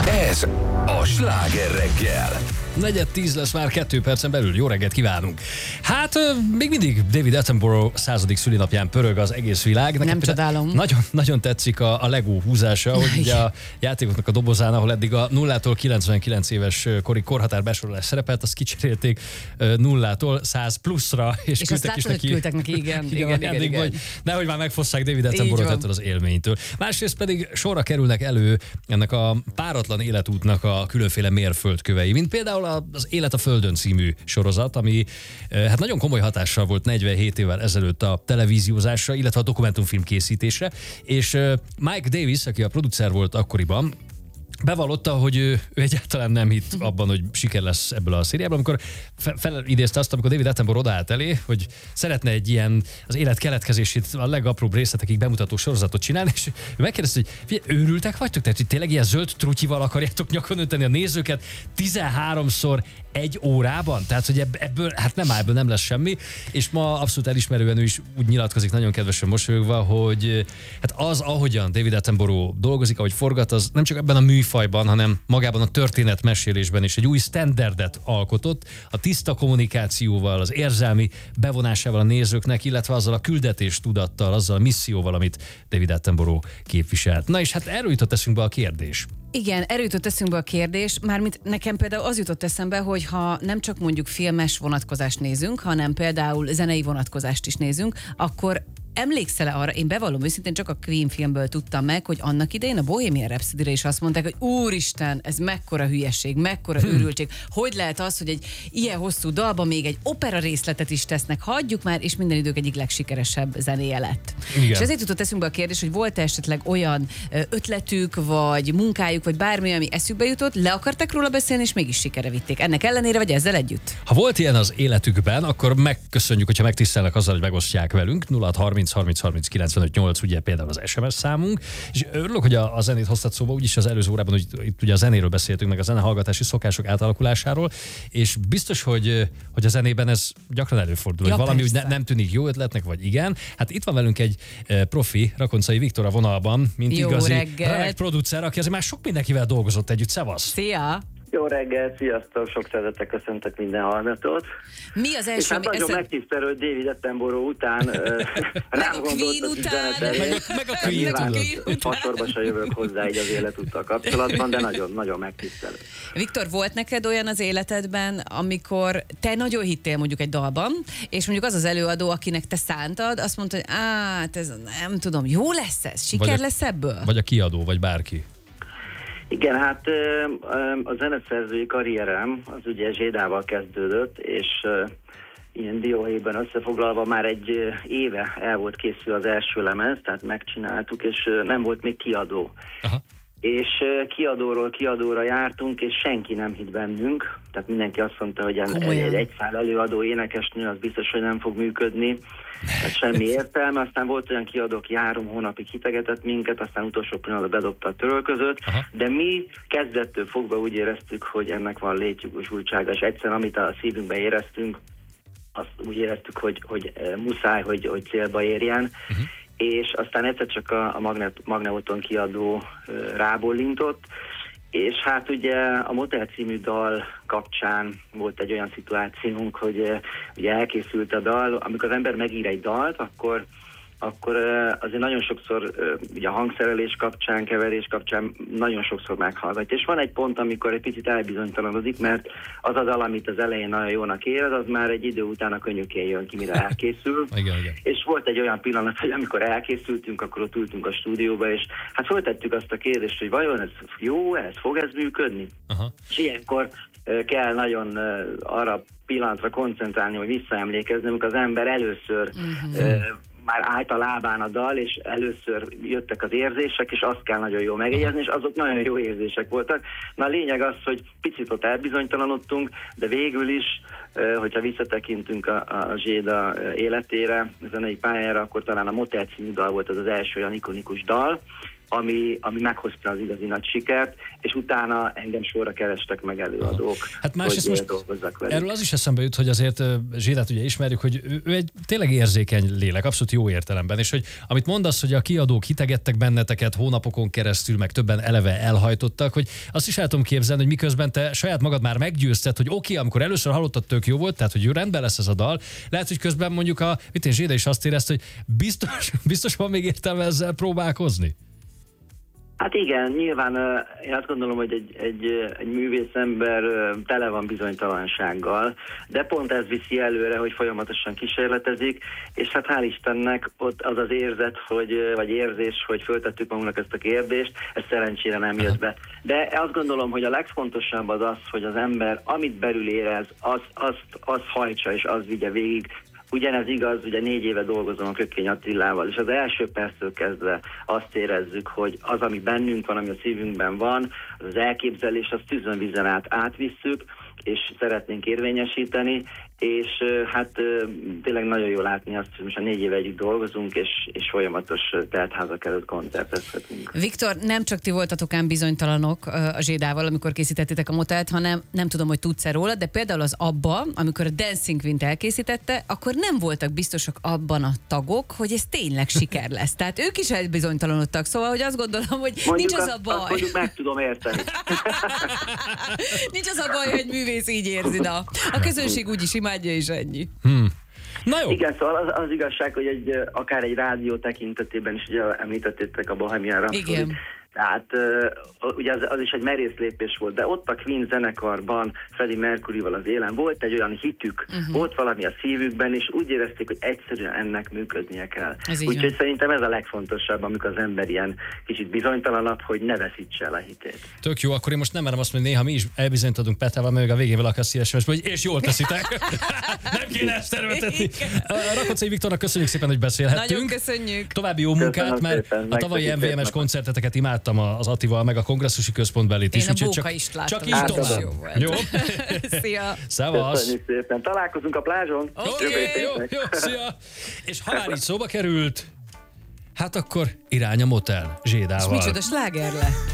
Ez a Sláger reggel. 9:10 lesz már 2 percen belül. Jó reggelt kívánunk! Hát még mindig David Attenborough 100. szülinapján pörög az egész világ. Nekem nem csodálom. Nagyon tetszik a Lego húzása, hogy ugye a játékoknak a dobozán, ahol eddig a 0-tól 99 éves kori korhatár besorolás szerepelt, azt kicserélték 0-tól 100 pluszra, és küldtek is neki. Küldtek neki, igen. Hogy nehogy már megfosszák David Attenborough ettől az élménytől. Másrészt pedig sorra kerülnek elő ennek a páratlan életútnak a különféle mérföldkövei, mint például az Élet a Földön című sorozat, ami hát nagyon komoly hatással volt 47 évvel ezelőtt a televíziózásra, illetve a dokumentumfilm készítésre, és Mike Davis, aki a producer volt akkoriban, bevallotta, hogy ő egyáltalán nem hitt abban, hogy siker lesz ebből a szériából, amikor felidézte azt, amikor David Attenborough odaállt elé, hogy szeretne egy ilyen az élet keletkezését a legapróbb részletekig bemutató sorozatot csinálni, és ő megkérdezte, hogy figyelj, őrültek vagytok? Tehát, hogy tényleg ilyen zöld trutyival akarjátok nyakon önteni a nézőket 13-szor egy órában? Tehát, hogy ebből nem lesz semmi, és ma abszolút elismerően ő is úgy nyilatkozik, nagyon kedvesen mosolyogva, hogy hát az, ahogyan David Attenborough dolgozik, ahogy forgat, az nem csak ebben a műfajban, hanem magában a történetmesélésben is egy új standardet alkotott, a tiszta kommunikációval, az érzelmi bevonásával a nézőknek, illetve azzal a küldetéstudattal, azzal a misszióval, amit David Attenborough képviselt. Na és hát erről jutott eszünkbe a kérdés. Igen, erről jutott eszünkbe a kérdés, mármint nekem például az jutott eszembe, hogy ha nem csak mondjuk filmes vonatkozást nézünk, hanem például zenei vonatkozást is nézünk, akkor emlékszel-e arra, én bevallom őszintén, csak a Queen filmből tudtam meg, hogy annak idején a Bohemian Rhapsody-re is azt mondták, hogy úristen, ez mekkora hülyeség, mekkora őrültség. Hogy lehet az, hogy egy ilyen hosszú dalban még egy opera részletet is tesznek, hagyjuk már, és minden idők egyik legsikeresebb zenéje lett. Igen. És ezért jutott eszünkbe a kérdés, hogy volt-e esetleg olyan ötletük, vagy munkájuk, vagy bármi, ami eszükbe jutott, le akartak róla beszélni, és mégis sikere vitték. Ennek ellenére, vagy ezzel együtt? Ha volt ilyen az életükben, akkor megköszönjük, hogyha megtisztelnek azzal, hogy megosztják velünk. 0630 95 8, ugye például az SMS számunk, és örülök, hogy a zenét hoztad szóba, úgyis az előző órában, hogy itt ugye a zenéről beszéltünk, meg a zenehallgatási szokások átalakulásáról, és biztos, hogy a zenében ez gyakran előfordul, hogy valami úgy nem tűnik jó ötletnek, vagy igen. Hát itt van velünk egy profi, Rakoncai Viktor a vonalban, mint jó igazi reggelt. producer, aki azért már sok mindenkivel dolgozott együtt. Szevasz! Szia! Jó reggel, sziasztok, sok szeretettel köszöntök minden hallgatót. Mi az első, és hát nagyon megtisztelő, hogy David Attenborough után rám gondolt az üzenet meg a Queen után. Fasorba se jövök hozzá így az életúttal kapcsolatban, de nagyon megtisztelő. Viktor, volt neked olyan az életedben, amikor te nagyon hittél mondjuk egy dalban, és mondjuk az az előadó, akinek te szántad, azt mondta, hogy ez nem tudom, jó lesz ez? Siker lesz ebből? Vagy a kiadó, vagy bárki. Igen, hát a zeneszerzői karrierem az ugye Zsédával kezdődött, és ilyen dióhéjban összefoglalva már egy éve el volt készül az első lemez, tehát megcsináltuk, és nem volt még kiadó. Aha. És kiadóról kiadóra jártunk, és senki nem hitt bennünk, tehát mindenki azt mondta, hogy egy szál előadó énekesnő, az biztos, hogy nem fog működni. Tehát semmi értelme, aztán volt olyan kiadó, aki 3 hónapig hitegetett minket, aztán utolsó pillanatban bedobta a törölközőt, de mi kezdettől fogva úgy éreztük, hogy ennek van létjogosultsága, és egyszerűen amit a szívünkbe éreztünk, azt úgy éreztük, hogy muszáj, hogy célba érjen, és aztán egyszer csak a Magneton kiadó rábólintott, és hát ugye a Motel című dal kapcsán volt egy olyan szituációnk, hogy ugye elkészült a dal, amikor az ember megír egy dalt, akkor azért nagyon sokszor ugye a hangszerelés kapcsán, keverés kapcsán nagyon sokszor meghallgatja. És van egy pont, amikor egy picit elbizonytalanodik, mert az a dal, amit az elején nagyon jónak érez, az már egy idő után a könnyűkén jön ki, mire elkészül. Igen. És volt egy olyan pillanat, hogy amikor elkészültünk, akkor ott ültünk a stúdióba, és hát föltettük azt a kérdést, hogy vajon ez jó, fog ez működni? Aha. És ilyenkor kell nagyon arra pillanatra koncentrálni, hogy visszaemlékezni, amikor az ember először már állt a lábán a dal, és először jöttek az érzések, és azt kell nagyon jól megjegyezni, és azok nagyon jó érzések voltak. Na a lényeg az, hogy picit ott elbizonytalanodtunk, de végül is, hogyha visszatekintünk a Zséda életére, a zenei pályára, akkor talán a Motel című dal volt az első olyan ikonikus dal, ami meghozta az igazi nagy sikert, és utána engem sorra kerestek meg előadók, hát másrészt hogy most dolgozzak velük. erről az is eszembe jut, hogy azért Zsédát ugye ismerjük, hogy ő egy tényleg érzékeny lélek, abszolút jó értelemben, és hogy amit mondasz, hogy a kiadók hitegettek benneteket hónapokon keresztül, meg többen eleve elhajtottak, hogy azt is el tudom képzelni, hogy miközben te saját magad már meggyőzted, hogy oké, amikor először hallottad, tök jó volt, tehát hogy rendben lesz ez a dal, lehet, hogy közben mondjuk Zséda is azt érezte, hogy biztos van még értelme ezzel próbálkozni. Hát igen, nyilván én azt gondolom, hogy egy művészember tele van bizonytalansággal, de pont ez viszi előre, hogy folyamatosan kísérletezik, és hát hál' Istennek ott az az érzet, vagy érzés, hogy föltettük magunknak ezt a kérdést, ez szerencsére nem jött be. De azt gondolom, hogy a legfontosabb az, hogy az ember, amit belül érez, az hajtsa és az vigye végig. Ugyanez igaz, ugye 4 éve dolgozom a Kökény Attilával, és az első perctől kezdve azt érezzük, hogy az, ami bennünk van, ami a szívünkben van, az elképzelés, azt tűzön vízen át átvisszük, és szeretnénk érvényesíteni, és hát tényleg nagyon jó látni azt, hogy most a 4 éve együtt dolgozunk, és folyamatos teltházak előtt koncertezhetünk. Viktor, nem csak ti voltatok ám bizonytalanok a Zsédával, amikor készítettétek a Motelt, hanem nem tudom, hogy tudsz-e róla, de például az ABBA, amikor a Dancing Queen-t elkészítette, akkor nem voltak biztosak abban a tagok, hogy ez tényleg siker lesz. Tehát ők is elbizonytalanodtak, szóval hogy azt gondolom, hogy mondjuk nincs az a baj. Azt mondjuk meg tudom érteni. Nincs az a baj, hogy művész így érzi, de a közönség úgyis imádja, és ennyi. Na jó. Igen, szóval az igazság, hogy akár egy rádió tekintetében is ugye említettétek a Bohemian Rhapsody. Igen. Tehát ugye az is egy merész lépés volt, de ott a Queen zenekarban Freddie Mercuryval az élen volt egy olyan hitük, volt valami a szívükben, és úgy érezték, hogy egyszerűen ennek működnie kell. Úgyhogy szerintem ez a legfontosabb, amikor az ember ilyen kicsit bizonytalanabb, hogy ne veszítse el a hitét. Tök jó, akkor én most nem merem azt mondani, néha mi is elbizonyítodunk Petával, meg a végén valaki azt szívesen, hogy és jól teszitek. Nem kéne ezt tervetetni. Rakoczai Viktornak köszönjük szépen, hogy beszélhettünk. Nagyon köszönjük. További jó munkát, mert a tavalyi MVM-es koncerteteket imádtam az Attival, meg a Kongresszusi Központbelit is. Én a Bóka is láttam. Csak így tovább. Jó. Szia. Szevasz. Köszönjük szépen. Találkozunk a plázson. Jó, szia. És ha már így szóba került, hát akkor irány a Motel Zsédával. És micsoda sláger lett.